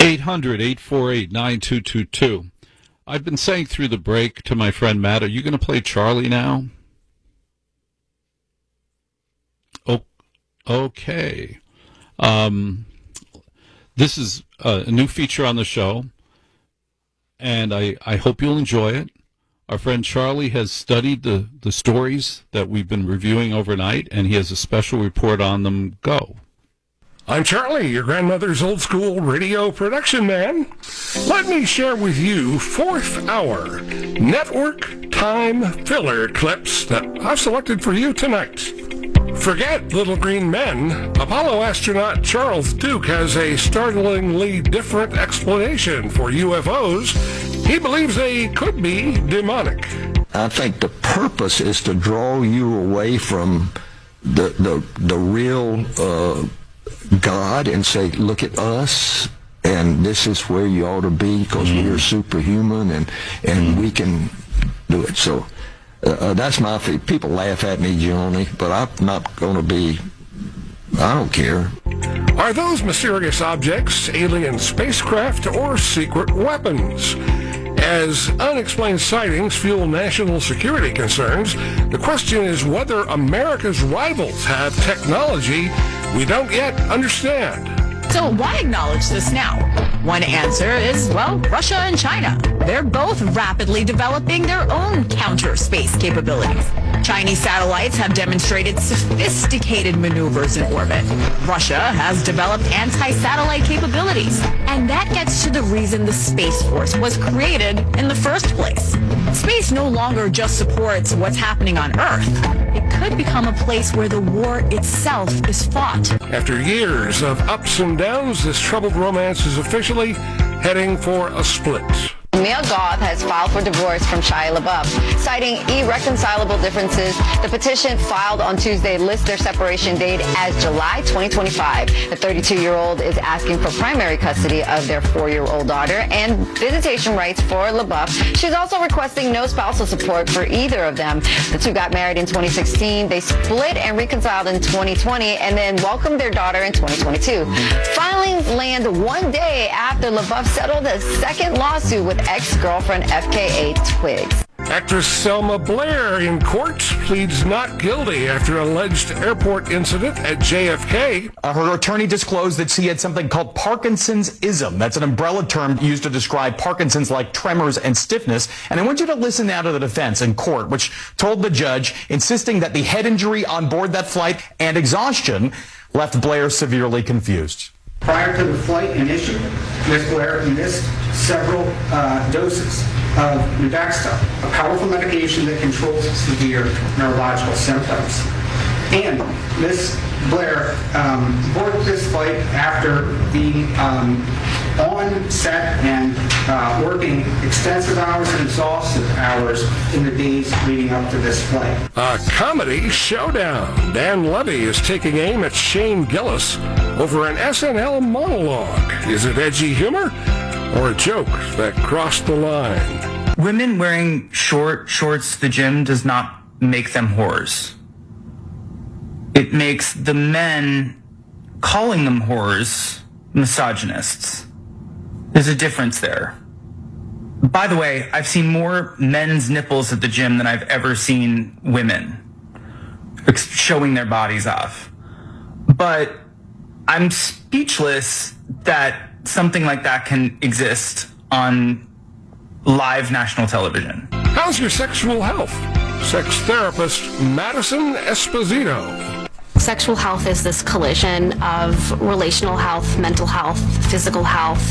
800-848-9222. I've been saying through the break to my friend Matt, are you going to play Charlie now? Oh, okay. This is a new feature on the show, and I hope you'll enjoy it. Our friend Charlie has studied the stories that we've been reviewing overnight, and he has a special report on them. Go. I'm Charlie, your grandmother's old-school radio production man. Let me share with you fourth hour network time filler clips that I've selected for you tonight. Forget Little Green Men. Apollo astronaut Charles Duke has a startlingly different explanation for UFOs. He believes they could be demonic. I think the purpose is to draw you away from the real God and say, look at us, and this is where you ought to be because we are superhuman and we can do it. So that's my feeling. People laugh at me, Johnny, but I'm not going to be, I don't care. Are those mysterious objects alien spacecraft or secret weapons? As unexplained sightings fuel national security concerns, the question is whether America's rivals have technology we don't yet understand. So why acknowledge this now? One answer is, well, Russia and China. They're both rapidly developing their own counter-space capabilities. Chinese satellites have demonstrated sophisticated maneuvers in orbit. Russia has developed anti-satellite capabilities. And that gets to the reason the Space Force was created in the first place. Space no longer just supports what's happening on Earth. It could become a place where the war itself is fought. After years of ups and downs, this troubled romance is officially heading for a split. Mia Goth has filed for divorce from Shia LaBeouf, citing irreconcilable differences. The petition filed on Tuesday lists their separation date as July 2025. The 32-year-old is asking for primary custody of their 4-year-old daughter and visitation rights for LaBeouf. She's also requesting no spousal support for either of them. The two got married in 2016. They split and reconciled in 2020 and then welcomed their daughter in 2022. Filings land one day after LaBeouf settled a second lawsuit with ex-girlfriend FKA Twigs. Actress Selma Blair in court pleads not guilty after alleged airport incident at JFK. Her attorney disclosed that she had something called Parkinson's-ism. That's an umbrella term used to describe Parkinson's-like tremors and stiffness. And I want you to listen now to the defense in court, which told the judge, insisting that the head injury on board that flight and exhaustion left Blair severely confused. Prior to the flight and issue, Ms. Blair missed several doses of Nuvaxta, a powerful medication that controls severe neurological symptoms. And Ms. Blair boarded this flight after being on set and working extensive hours and exhaustive hours in the days leading up to this flight. A comedy showdown. Dan Levy is taking aim at Shane Gillis over an SNL monologue. Is it edgy humor or a joke that crossed the line? Women wearing shorts to the gym does not make them whores. It makes the men calling them whores misogynists. There's a difference there. By the way, I've seen more men's nipples at the gym than I've ever seen women showing their bodies off. But I'm speechless that something like that can exist on live national television. How's your sexual health? Sex therapist Madison Esposito. Sexual health is this collision of relational health, mental health, physical health,